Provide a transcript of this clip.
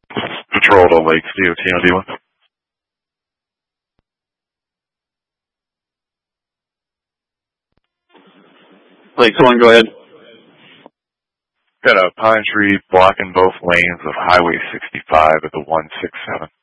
Patrol to Lakes, DOT on D1. Lakes 1, go ahead. Got a pine tree blocking both lanes of Highway 65 at the 167.